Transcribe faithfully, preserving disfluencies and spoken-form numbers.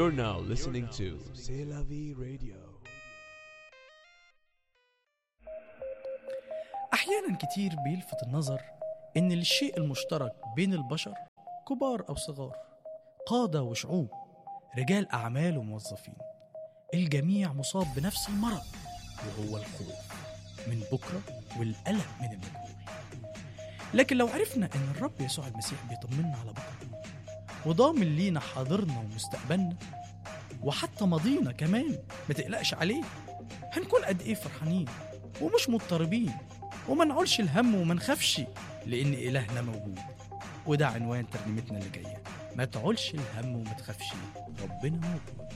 You're now listening to C'est la vie radio. أحيانا كتير بيلفت النظر إن الشيء المشترك بين البشر كبار أو صغار، قادة وشعوب، رجال أعمال وموظفين، الجميع مصاب بنفس المرض، وهو الخوف من بكرة والقلق من المجهول. لكن لو عرفنا إن الرب يسوع المسيح بيطمنا على بكرة وضامن لينا حاضرنا ومستقبلنا وحتى ماضينا كمان، ما تقلقش عليه، هنكون قد إيه فرحانين ومش مضطربين، وما نعولش الهم وما نخافش، لأن إلهنا موجود. وده عنوان ترنيمتنا اللي جاية، ما تعولش الهم وما تخافش، ربنا موجود.